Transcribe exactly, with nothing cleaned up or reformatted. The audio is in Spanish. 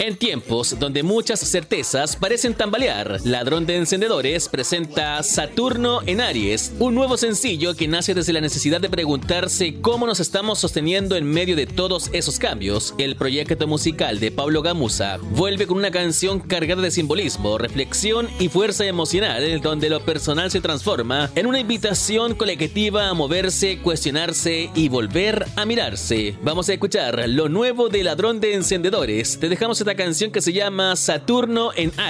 En tiempos donde muchas certezas parecen tambalear, Ladrón de Encendedores presenta Saturno en Aries, un nuevo sencillo que nace desde la necesidad de preguntarse cómo nos estamos sosteniendo en medio de todos esos cambios. El proyecto musical de Pablo Gamuza vuelve con una canción cargada de simbolismo, reflexión y fuerza emocional, donde lo personal se transforma en una invitación colectiva a moverse, cuestionarse y volver a mirarse. Vamos a escuchar lo nuevo de Ladrón de Encendedores. Te dejamos esta canción que se llama Saturno en Aries.